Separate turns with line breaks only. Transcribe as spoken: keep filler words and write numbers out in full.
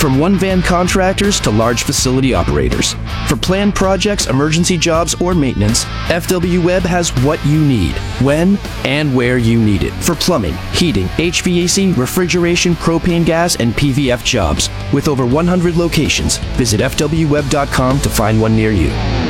From one-van contractors to large facility operators. For planned projects, emergency jobs, or maintenance, F W Web has what you need, when and where you need it. For plumbing, heating, H V A C, refrigeration, propane gas, and P V F jobs. With over one hundred locations, visit F W web dot com to find one near you.